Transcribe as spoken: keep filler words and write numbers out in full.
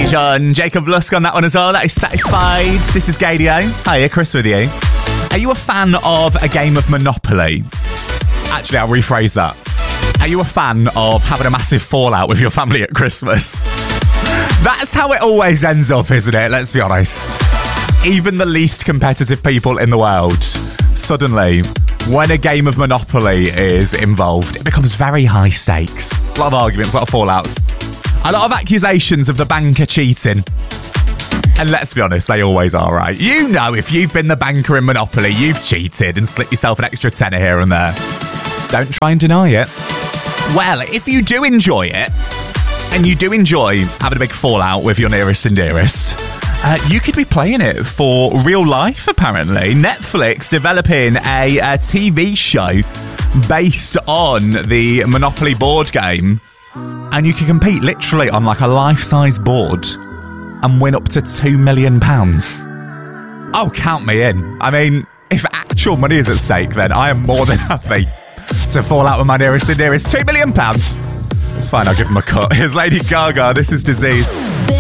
Invasion. Jacob Lusk on that one as well. That is Satisfied. This is Gadio. Hiya, Chris with you. Are you a fan of a game of Monopoly? Actually, I'll rephrase that. Are you a fan of having a massive fallout with your family at Christmas? That's how it always ends up, isn't it? Let's be honest. Even the least competitive people in the world, suddenly, when a game of Monopoly is involved, it becomes very high stakes. A lot of arguments, a lot of fallouts. A lot of accusations of the banker cheating. And let's be honest, they always are, right? You know, if you've been the banker in Monopoly, you've cheated and slipped yourself an extra tenner here and there. Don't try and deny it. Well, if you do enjoy it, and you do enjoy having a big fallout with your nearest and dearest, uh, you could be playing it for real life, apparently. Netflix developing a, a T V show based on the Monopoly board game, and you can compete literally on like a life-size board and win up to two million pounds. Oh, count me in. I mean, if actual money is at stake, then I am more than happy to fall out with my nearest and dearest. two million pounds. It's fine, I'll give him a cut. Here's Lady Gaga. This is Disease.